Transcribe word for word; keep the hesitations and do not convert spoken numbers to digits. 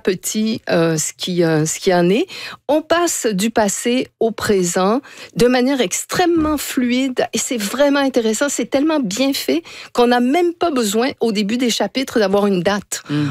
petit euh, ce qui euh, ce qui en est. On passe du passé au présent de manière extrêmement fluide et c'est vraiment intéressant. C'est tellement bien fait qu'on n'a même pas besoin au début des chapitres d'avoir une date. Mmh.